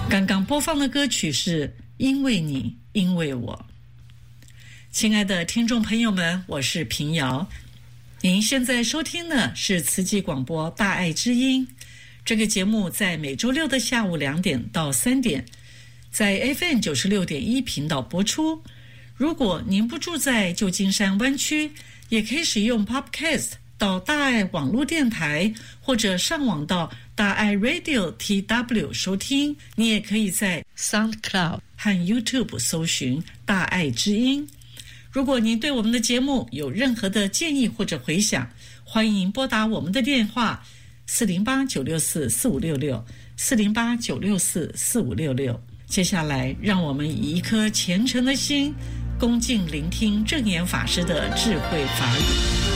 刚刚播放的歌曲是因为你因为我。亲爱的听众朋友们，我是平遥，您现在收听的是慈济广播大爱之音。这个节目在每周六的下午2点到3点在 FM 96.1频道播出。如果您不住在旧金山湾区，也可以使用 Podcast 到大爱网络电台，或者上网到大爱 Radio TW 收听。你也可以在 SoundCloud 和 YouTube 搜寻大爱之音。如果您对我们的节目有任何的建议或者回响，欢迎拨打我们的电话408-964-4566 408-964-4566。接下来让我们以一颗虔诚的心，恭敬聆听证严法师的智慧法语。